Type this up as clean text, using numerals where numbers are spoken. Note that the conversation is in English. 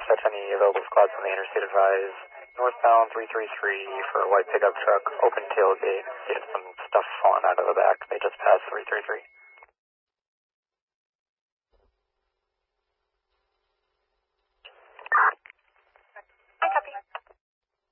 dispatch any available squads on the interstate advise. Northbound 333 for a white pickup truck, open tailgate. See if some stuff falling out of the back. They just passed 333.